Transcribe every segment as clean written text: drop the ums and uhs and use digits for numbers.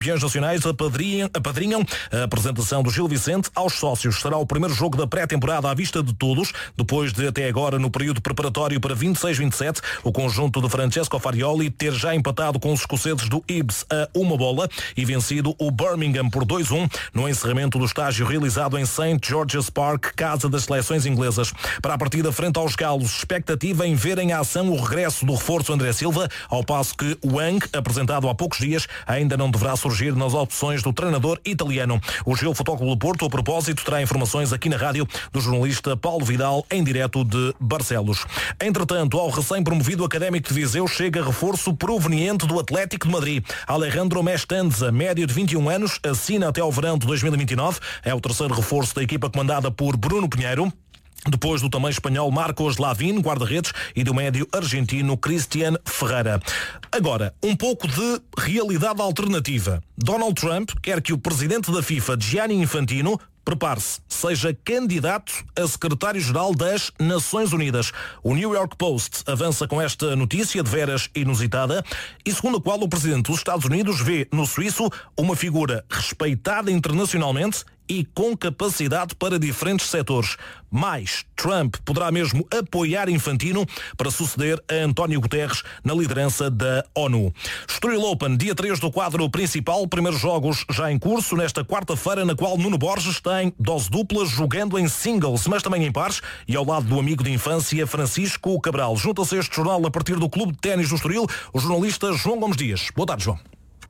campeões nacionais apadrinham a apresentação do Gil Vicente aos sócios. Será o primeiro jogo da pré-temporada à vista de todos, depois de até agora, no período preparatório para 26-27, o conjunto de Francesco Farioli ter já empatado com os escoceses do Hibs a 1-1 e vencido o Birmingham por 2-1 no encerramento do estágio realizado em St. George's Park, casa das seleções inglesas. Para a partida frente aos galos, expectativa em ver em ação o regresso do reforço André Silva, ao passo que o Wang, apresentado há poucos dias, ainda não deverá surgir nas opções do treinador italiano. O Gil Futebol Clube do Porto, a propósito, terá informações aqui na rádio do jornalista Paulo Vidal, em direto de Barcelos. Entretanto, ao recém-promovido Académico de Viseu chega reforço proveniente do Atlético de Madrid. Alejandro Mestanza, médio de 21 anos, assina até ao verão de 2029. É o terceiro reforço da equipa comandada por Bruno Pinheiro, depois do também espanhol Marcos Lavin, guarda-redes, e do médio argentino Cristian Ferreira. Agora, um pouco de realidade alternativa. Donald Trump quer que o presidente da FIFA, Gianni Infantino, prepare-se, seja candidato a secretário-geral das Nações Unidas. O New York Post avança com esta notícia de veras inusitada e segundo a qual o presidente dos Estados Unidos vê no suíço uma figura respeitada internacionalmente e com capacidade para diferentes setores. Mas Trump poderá mesmo apoiar Infantino para suceder a António Guterres na liderança da ONU. Estoril Open, dia 3 do quadro principal, primeiros jogos já em curso nesta quarta-feira, na qual Nuno Borges tem dose dupla jogando em singles, mas também em pares, e ao lado do amigo de infância Francisco Cabral. Junta-se a este jornal a partir do Clube de Ténis do Estoril, o jornalista João Gomes Dias. Boa tarde, João.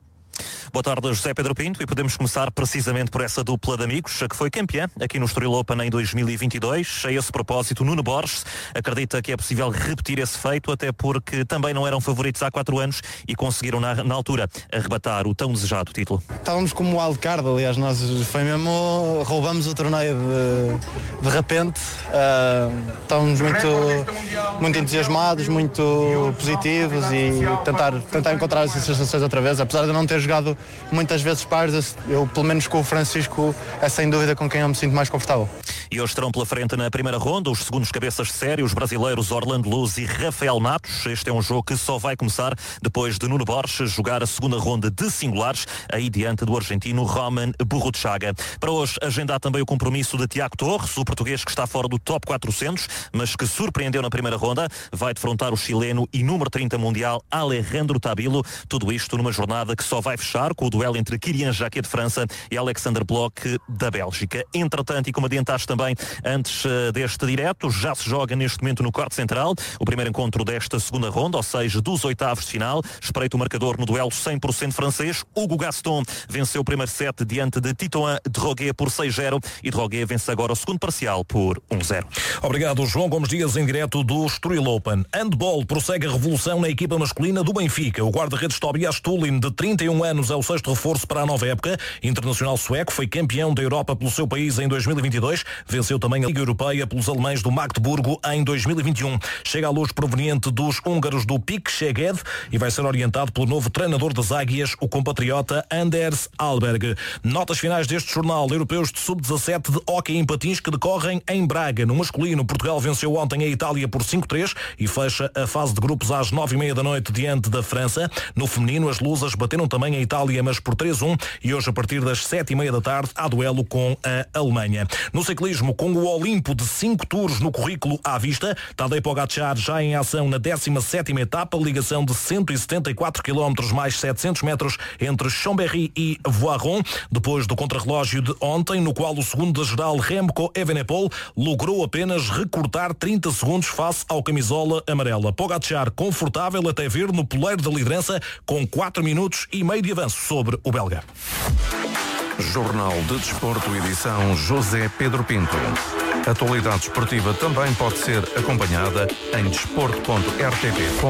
Boa tarde, José Pedro Pinto, e podemos começar precisamente por essa dupla de amigos, a que foi campeã aqui no Estoril Open em 2022. A esse propósito, Nuno Borges acredita que é possível repetir esse feito, até porque também não eram favoritos há 4 anos e conseguiram na altura arrebatar o tão desejado título. Estávamos como o wildcard, aliás, nós foi mesmo, roubamos o torneio de repente. Estávamos muito entusiasmados, muito positivos e tentar encontrar essas sensações outra vez, apesar de eu não ter jogado muitas vezes pares, eu pelo menos com o Francisco é sem dúvida com quem eu me sinto mais confortável. E hoje estarão pela frente na primeira ronda os segundos cabeças de série, os brasileiros Orlando Luz e Rafael Matos. Este é um jogo que só vai começar depois de Nuno Borges jogar a segunda ronda de singulares, aí diante do argentino Roman Burruchaga. Para hoje agendar também o compromisso de Tiago Torres, o português que está fora do top 400, mas que surpreendeu na primeira ronda, vai defrontar o chileno e número 30 mundial Alejandro Tabilo. Tudo isto numa jornada que só vai fechar com o duelo entre Kylian Jacquet de França e Alexander Bloch da Bélgica. Entretanto, e como adiantaste também antes deste direto, já se joga neste momento no corte central o primeiro encontro desta segunda ronda, ou seja, dos oitavos de final. Espreita o marcador no duelo 100% francês. Hugo Gaston venceu o primeiro set diante de Titouan Droguet por 6-0 e Droguet vence agora o segundo parcial por 1-0. Obrigado, João Gomes Dias, em direto do Estoril Open. Handball prossegue a revolução na equipa masculina do Benfica. O guarda-redes Tobias Tullin, de 31 anos, é o sexto reforço para a nova época. Internacional sueco, foi campeão da Europa pelo seu país em 2022. Venceu também a Liga Europeia pelos alemães do Magdeburgo em 2021. Chega à luz proveniente dos húngaros do PIK Szeged e vai ser orientado pelo novo treinador das Águias, o compatriota Anders Alberg. Notas finais deste jornal. Europeus de sub-17 de hóquei em patins que decorrem em Braga. No masculino, Portugal venceu ontem a Itália por 5-3 e fecha a fase de grupos às 9h30 da noite diante da França. No feminino, as lusas bateram também a Itália, mas por 3-1, e hoje a partir das 7h30 da tarde há duelo com a Alemanha. No ciclismo, com o Olimpo de 5 tours no currículo à vista, Tadej Pogačar já em ação na 17ª etapa, ligação de 174 km mais 700 metros entre Chambéry e Voiron, depois do contrarrelógio de ontem, no qual o segundo da geral Remco Evenepoel logrou apenas recortar 30 segundos face ao camisola amarela. Pogačar confortável até ver no poleiro da liderança com 4 minutos e meio de avanço sobre o belga. Jornal de Desporto, edição José Pedro Pinto. A atualidade esportiva também pode ser acompanhada em desporto.rtp.pt.